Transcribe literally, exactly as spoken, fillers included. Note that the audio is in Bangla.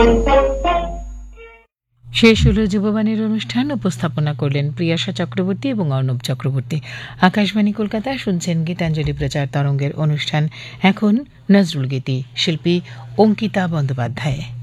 শেষ হলো যুববাণীর অনুষ্ঠান। উপস্থাপনা করলেন প্রিয়াশা চক্রবর্তী এবং অর্ণব চক্রবর্তী। আকাশবাণী কলকাতা, শুনছেন গীতাঞ্জলি প্রচার তরঙ্গের অনুষ্ঠান। এখন নজরুল গীতি, শিল্পী অঙ্কিতা বন্দ্যোপাধ্যায়।